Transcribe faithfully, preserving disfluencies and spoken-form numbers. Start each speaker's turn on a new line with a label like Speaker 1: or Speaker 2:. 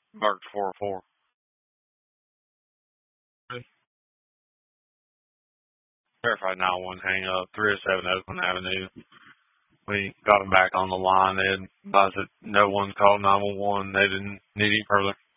Speaker 1: Mark four oh four. Verified nine one hang up, three oh seven Oakland Avenue. We got them back on the line. They had advised that no one called nine one one. They didn't need any further.